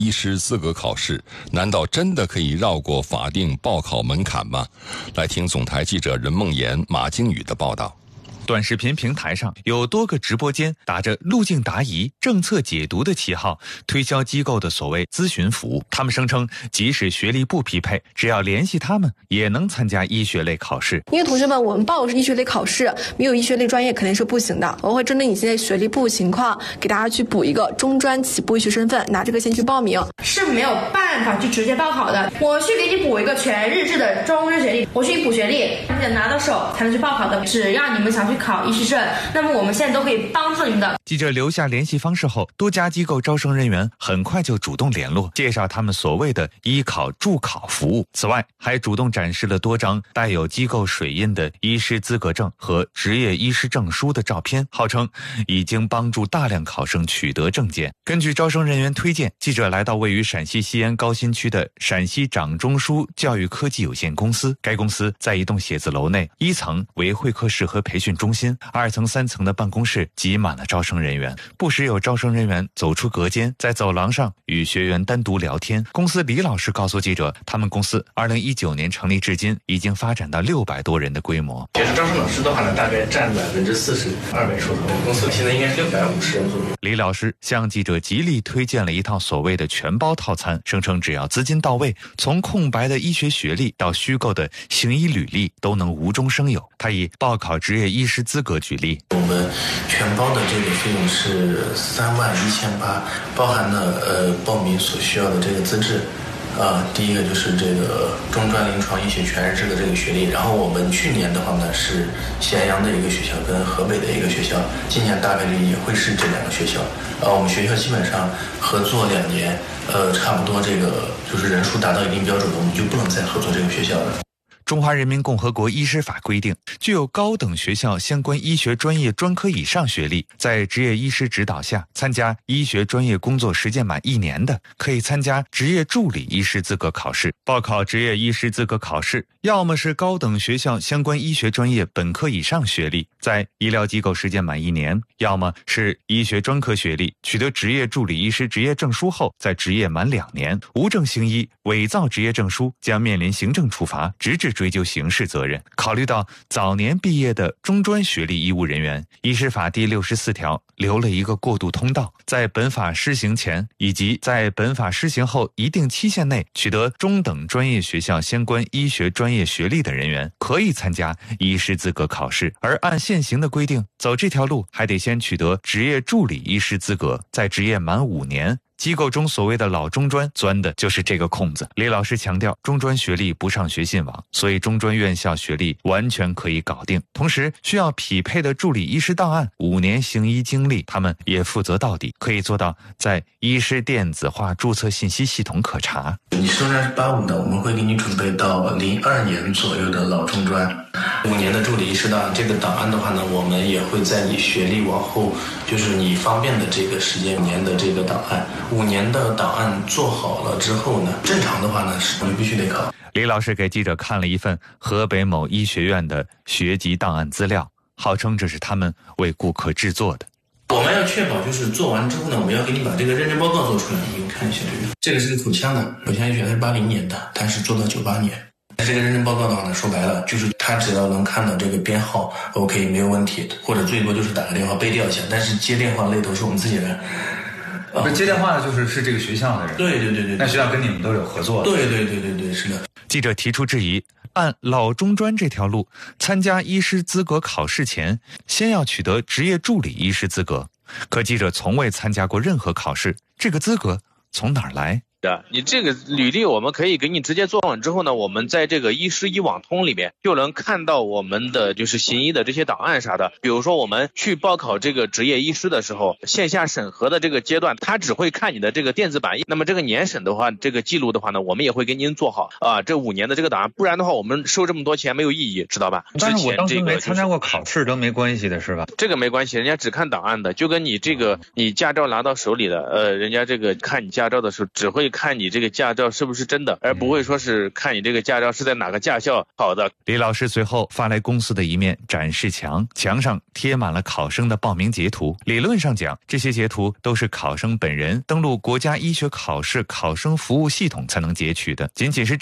医师资格考试，难道真的可以绕过法定报考门槛吗？来听总台记者任梦妍、马金宇的报道。 短视频平台上有多个直播间打着路径答疑、政策解读的旗号，推销机构的所谓咨询服务。他们声称，即使学历不匹配，只要联系他们，也能参加医学类考试。 因为同学们，我们报的是医学类考试，没有医学类专业肯定是不行的。我会针对你现在学历不情况，给大家去补一个中专起步医学身份，拿这个先去报名。 是没有办法去直接报考的，我去给你补一个全日制的中专学历，我去补学历，你得拿到手才能去报考的。只要你们想去考医师证，那么我们现在都可以帮助你们的。 记者留下联系方式后，多家机构招生人员很快就主动联络，介绍他们所谓的医考助考服务。此外，还主动展示了多张带有机构水印的医师资格证和执业医师证书的照片，号称已经帮助大量考生取得证件。根据招生人员推荐，记者来到位于陕西西安高新区的陕西掌中枢教育科技有限公司。该公司在一栋写字楼内，1层为会客室和培训中心，2层、3层的办公室挤满了招生人员，不时有招生人员走出隔间，在走廊上与学员单独聊天。公司李老师告诉记者，他们公司2019年成立至今，已经发展到600多人的规模。 学生招生老师的话呢，大概占40%，200出头。公司现在应该是650人左右。 李老师向记者极力推荐了一套所谓的全包套餐，声称只要资金到位，从空白的医学学历到虚构的行医履历都能无中生有。他以报考执业医师资格举例， 我们全包的这个费用是31800，包含了报名所需要的这个资质。第一个就是这个中专临床医学全日制的这个学历，然后我们去年的话呢是咸阳的一个学校跟河北的一个学校，今年大概率也会是这2个学校。我们学校基本上合作2年，差不多这个就是人数达到一定标准了，我们就不能再合作这个学校了。 中华人民共和国医师法规定，具有高等学校相关医学专业专科以上学历，在执业医师指导下参加医学专业工作实践满1年的，可以参加执业助理医师资格考试。报考执业医师资格考试，要么是高等学校相关医学专业本科以上学历，在医疗机构实践满1年，要么是医学专科学历，取得执业助理医师执业证书后，在执业满2年，无证行医、伪造执业证书将面临行政处罚，直至追究刑事责任。考虑到早年毕业的中专学历医务人员，医师法第64条留了一个过渡通道，在本法施行前以及在本法施行后一定期限内取得中等专业学校相关医学专业学历的人员，可以参加医师资格考试。而按现行的规定，走这条路还得先取得执业助理医师资格，在执业满5年。机构中所谓的老中专钻的就是这个空子。李老师强调，中专学历不上学信网，所以中专院校学历完全可以搞定。同时需要匹配的助理医师档案、5年行医经历，他们也负责到底，可以做到在医师电子化注册信息系统可查。 你中专是85的，我们会给你准备到02年左右的老中专，5年的助理医师档案。这个档案的话呢，我们也会在你学历往后，就是你方便的这个时间5年的这个档案。5年的档案做好了之后呢，正常的话呢，是必须得考。 李老师给记者看了一份河北某医学院的学籍档案资料，号称这是他们为顾客制作的。 我们要确保就是做完之后呢，我们要给你把这个认证报告做出来。你给你看一下这个是口腔的，口腔医学它是80年的，但是做到98年。这个认证报告的话呢，说白了就是他只要能看到这个编号 OK 没有问题，或者最多就是打个电话背调一下，但是接电话那头是我们自己人。 不是接电话的是这个学校的人。 对， 那学校跟你们都有合作的。 对，是的。 记者提出质疑，按老中专这条路，参加医师资格考试前，先要取得执业助理医师资格。可记者从未参加过任何考试，这个资格从哪儿来？ 你这个履历我们可以给你直接做完之后呢，我们在这个医师医网通里面就能看到我们的就是行医的这些档案啥的。比如说我们去报考这个执业医师的时候，线下审核的这个阶段，他只会看你的这个电子版。那么这个年审的话，这个记录的话呢，我们也会给您做好这5年的这个档案，不然的话我们收这么多钱没有意义，知道吧？ 但是我当时没参加过考试都没关系的是吧？ 这个没关系，人家只看档案的，就跟你这个你驾照拿到手里的人家这个看你驾照的时候只会看你这个驾照是不是真的，而不会说是看你这个驾照是在哪个驾校考的。 李老师随后发来公司的一面展示墙，墙上贴满了考生的报名截图。理论上讲，这些截图都是考生本人登录国家医学考试考生服务系统才能截取的，仅仅是